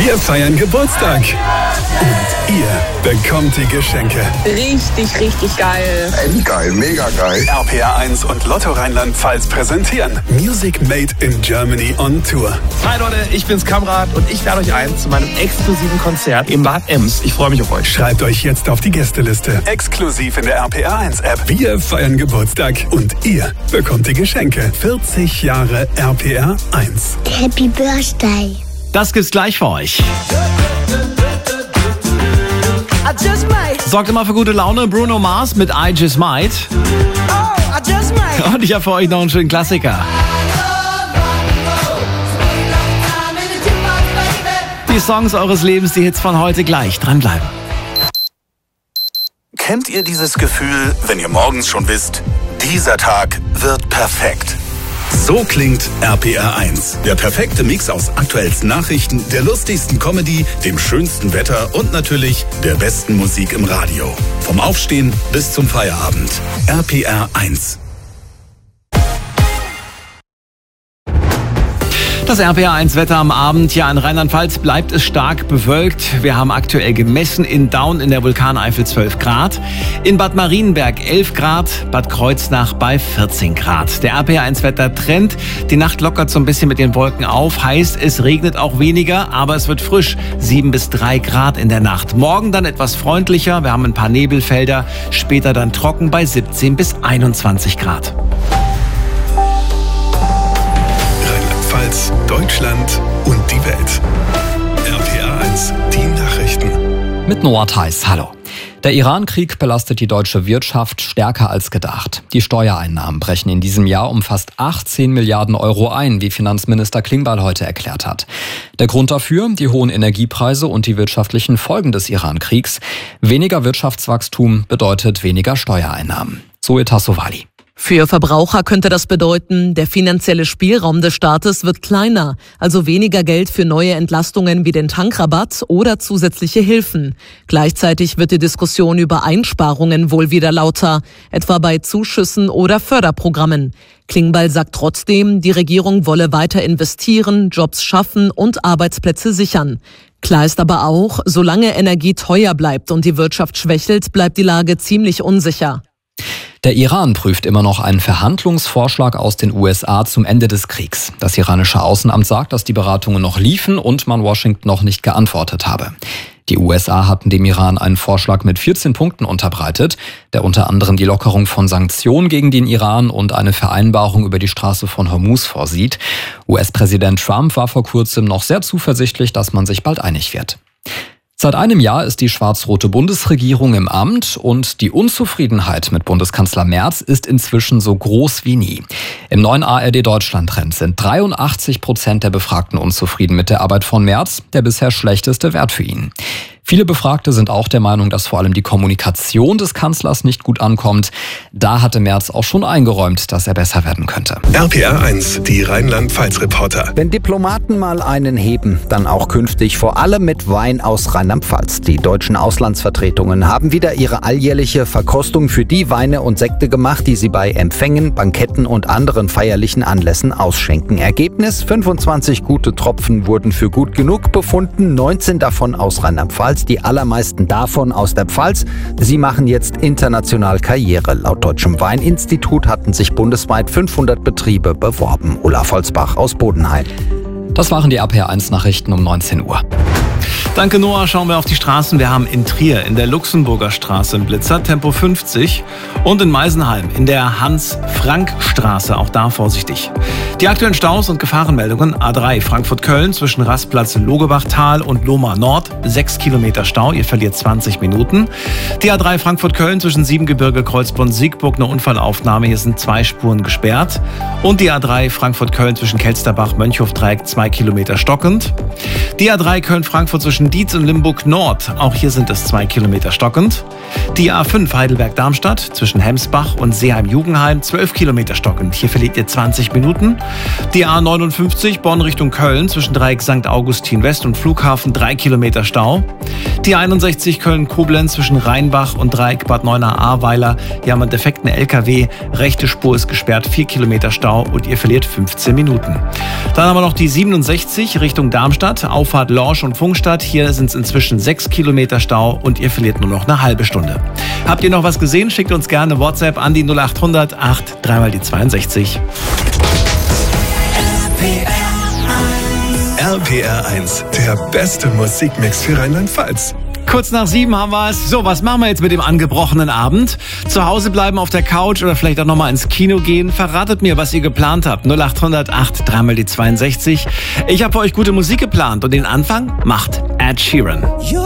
Wir feiern Geburtstag. Und ihr bekommt die Geschenke. Richtig, richtig geil. Endgeil, mega geil. RPR1 und Lotto Rheinland-Pfalz präsentieren Music Made in Germany on Tour. Hi Leute, ich bin's Kamrat und ich lade euch ein zu meinem exklusiven Konzert in Bad Ems. Ich freue mich auf euch. Schreibt euch jetzt auf die Gästeliste. Exklusiv in der RPR1-App. Wir feiern Geburtstag und ihr bekommt die Geschenke. 40 Jahre RPR1. Happy Birthday. Das gibt's gleich für euch. Sorgt immer für gute Laune. Bruno Mars mit I Just Might. Und ich habe für euch noch einen schönen Klassiker. Die Songs eures Lebens, die Hits von heute gleich. Dranbleiben. Kennt ihr dieses Gefühl, wenn ihr morgens schon wisst, dieser Tag wird perfekt? So klingt RPR1. Der perfekte Mix aus aktuellsten Nachrichten, der lustigsten Comedy, dem schönsten Wetter und natürlich der besten Musik im Radio. Vom Aufstehen bis zum Feierabend. RPR1. Das RPR1-Wetter am Abend. Ja, in Rheinland-Pfalz bleibt es stark bewölkt. Wir haben aktuell gemessen in Daun in der Vulkaneifel 12 Grad. In Bad Marienberg 11 Grad, Bad Kreuznach bei 14 Grad. Der RPR1-Wetter-Trend. Die Nacht lockert so ein bisschen mit den Wolken auf. Heißt, es regnet auch weniger, aber es wird frisch. 7 bis 3 Grad in der Nacht. Morgen dann etwas freundlicher. Wir haben ein paar Nebelfelder. Später dann trocken bei 17 bis 21 Grad. Deutschland und die Welt. RPR1, die Nachrichten. Mit Noah Theis, hallo. Der Iran-Krieg belastet die deutsche Wirtschaft stärker als gedacht. Die Steuereinnahmen brechen in diesem Jahr um fast 18 Milliarden Euro ein, wie Finanzminister Klingbeil heute erklärt hat. Der Grund dafür: die hohen Energiepreise und die wirtschaftlichen Folgen des Iran-Kriegs. Weniger Wirtschaftswachstum bedeutet weniger Steuereinnahmen. Zoe Tassovali. Für Verbraucher könnte das bedeuten, der finanzielle Spielraum des Staates wird kleiner, also weniger Geld für neue Entlastungen wie den Tankrabatt oder zusätzliche Hilfen. Gleichzeitig wird die Diskussion über Einsparungen wohl wieder lauter, etwa bei Zuschüssen oder Förderprogrammen. Klingbeil sagt trotzdem, die Regierung wolle weiter investieren, Jobs schaffen und Arbeitsplätze sichern. Klar ist aber auch, solange Energie teuer bleibt und die Wirtschaft schwächelt, bleibt die Lage ziemlich unsicher. Der Iran prüft immer noch einen Verhandlungsvorschlag aus den USA zum Ende des Kriegs. Das iranische Außenamt sagt, dass die Beratungen noch liefen und man Washington noch nicht geantwortet habe. Die USA hatten dem Iran einen Vorschlag mit 14 Punkten unterbreitet, der unter anderem die Lockerung von Sanktionen gegen den Iran und eine Vereinbarung über die Straße von Hormuz vorsieht. US-Präsident Trump war vor kurzem noch sehr zuversichtlich, dass man sich bald einig wird. Seit einem Jahr ist die schwarz-rote Bundesregierung im Amt und die Unzufriedenheit mit Bundeskanzler Merz ist inzwischen so groß wie nie. Im neuen ARD-Deutschland-Trend sind 83% der Befragten unzufrieden mit der Arbeit von Merz, der bisher schlechteste Wert für ihn. Viele Befragte sind auch der Meinung, dass vor allem die Kommunikation des Kanzlers nicht gut ankommt. Da hatte Merz auch schon eingeräumt, dass er besser werden könnte. RPR1, die Rheinland-Pfalz-Reporter. Wenn Diplomaten mal einen heben, dann auch künftig, vor allem mit Wein aus Rheinland-Pfalz. Die deutschen Auslandsvertretungen haben wieder ihre alljährliche Verkostung für die Weine und Sekte gemacht, die sie bei Empfängen, Banketten und anderen feierlichen Anlässen ausschenken. Ergebnis: 25 gute Tropfen wurden für gut genug befunden, 19 davon aus Rheinland-Pfalz. Die allermeisten davon aus der Pfalz. Sie machen jetzt international Karriere. Laut Deutschem Weininstitut hatten sich bundesweit 500 Betriebe beworben. Olaf Holzbach aus Bodenheim. Das waren die RPR1-Nachrichten um 19 Uhr. Danke, Noah. Schauen wir auf die Straßen. Wir haben in Trier in der Luxemburger Straße einen Blitzer, Tempo 50. Und in Meisenheim in der Hans-Frank-Straße, auch da vorsichtig. Die aktuellen Staus und Gefahrenmeldungen: A3 Frankfurt-Köln zwischen Rastplatz Logebachtal und Lohmar Nord, 6 Kilometer Stau, ihr verliert 20 Minuten. Die A3 Frankfurt-Köln zwischen Siebengebirge, Kreuzborn-Siegburg, eine Unfallaufnahme, hier sind 2 Spuren gesperrt. Und die A3 Frankfurt-Köln zwischen Kelsterbach, Mönchhof-Dreieck, 2 Kilometer stockend. Die A3 Köln-Frankfurt zwischen zwischen Dietz und Limburg Nord. Auch hier sind es 2 Kilometer stockend. Die A5 Heidelberg-Darmstadt zwischen Hemsbach und Seeheim-Jugenheim 12 Kilometer stockend. Hier verliert ihr 20 Minuten. Die A59 Bonn Richtung Köln zwischen Dreieck St. Augustin West und Flughafen 3 Kilometer Stau. Die 61 Köln-Koblenz zwischen Rheinbach und Dreieck Bad Neuenahr-Ahrweiler. Hier haben wir einen defekten LKW. Rechte Spur ist gesperrt, 4 Kilometer Stau und ihr verliert 15 Minuten. Dann haben wir noch die 67 Richtung Darmstadt, Auffahrt Lorsch und Pfungstadt. Hier sind es inzwischen 6 Kilometer Stau und ihr verliert nur noch eine halbe Stunde. Habt ihr noch was gesehen? Schickt uns gerne WhatsApp an die 0800 8 3 mal die 62. RPR 1, der beste Musikmix für Rheinland-Pfalz. Kurz nach 7 haben wir es. So, was machen wir jetzt mit dem angebrochenen Abend? Zu Hause bleiben auf der Couch oder vielleicht auch nochmal ins Kino gehen? Verratet mir, was ihr geplant habt. 0800 8 3 mal die 62. Ich habe für euch gute Musik geplant und den Anfang macht Ed Sheeran.